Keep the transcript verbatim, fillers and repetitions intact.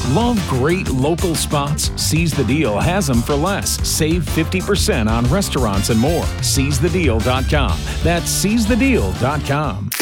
Love great local spots? Seize the Deal has them for less. Save fifty percent on restaurants and more. Seize the deal dot com. That's seize the deal dot com.